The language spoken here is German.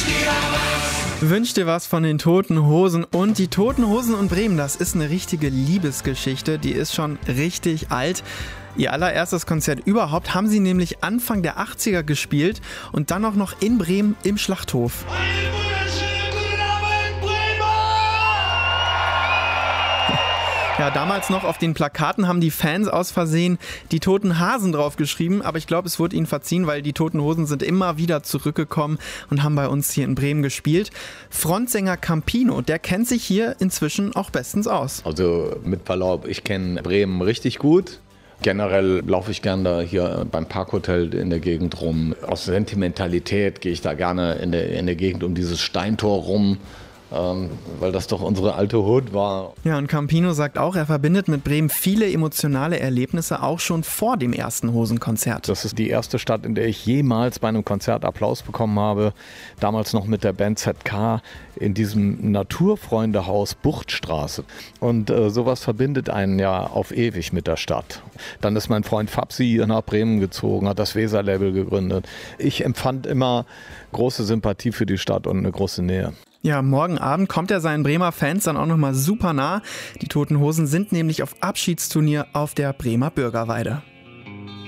Wünsch dir was von den Toten Hosen. Und die Toten Hosen und Bremen, das ist eine richtige Liebesgeschichte. Die ist schon richtig alt. Ihr allererstes Konzert überhaupt haben sie nämlich Anfang der 80er gespielt und dann auch noch in Bremen im Schlachthof. Ja, damals noch auf den Plakaten haben die Fans aus Versehen die Toten Hasen draufgeschrieben, aber ich glaube, es wurde ihnen verziehen, weil die Toten Hosen sind immer wieder zurückgekommen und haben bei uns hier in Bremen gespielt. Frontsänger Campino, der kennt sich hier inzwischen auch bestens aus. Also mit Verlaub, ich kenne Bremen richtig gut. Generell laufe ich gerne da hier beim Parkhotel in der Gegend rum. Aus Sentimentalität gehe ich da gerne in der Gegend um dieses Steintor rum. Weil das doch unsere alte Hut war. Ja, und Campino sagt auch, er verbindet mit Bremen viele emotionale Erlebnisse, auch schon vor dem ersten Hosenkonzert. Das ist die erste Stadt, in der ich jemals bei einem Konzert Applaus bekommen habe. Damals noch mit der Band ZK in diesem Naturfreundehaus Buchtstraße. Und sowas verbindet einen ja auf ewig mit der Stadt. Dann ist mein Freund Fabsi hier nach Bremen gezogen, hat das Weser-Label gegründet. Ich empfand immer große Sympathie für die Stadt und eine große Nähe. Ja, morgen Abend kommt er seinen Bremer Fans dann auch nochmal super nah. Die Toten Hosen sind nämlich auf Abschiedstournee auf der Bremer Bürgerweide.